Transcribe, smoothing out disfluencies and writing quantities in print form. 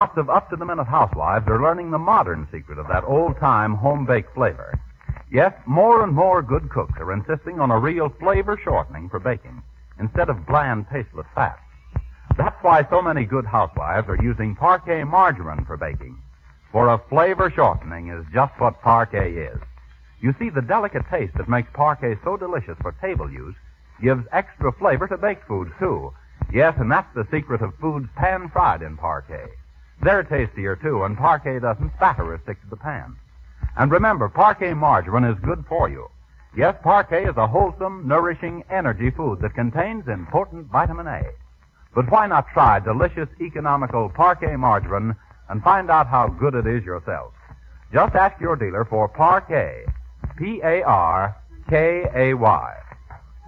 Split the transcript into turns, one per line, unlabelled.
lots of up-to-the-minute housewives are learning the modern secret of that old-time home-baked flavor. Yes, more and more good cooks are insisting on a real flavor shortening for baking instead of bland, tasteless fats. That's why so many good housewives are using Parquet margarine for baking. For a flavor shortening is just what Parquet is. You see, the delicate taste that makes Parquet so delicious for table use gives extra flavor to baked foods, too. Yes, and that's the secret of foods pan-fried in Parquet. They're tastier, too, and Parquet doesn't spatter or stick to the pan. And remember, Parquet margarine is good for you. Yes, Parquet is a wholesome, nourishing energy food that contains important vitamin A. But why not try delicious, economical Parquet margarine and find out how good it is yourself? Just ask your dealer for Parquet, Parkay.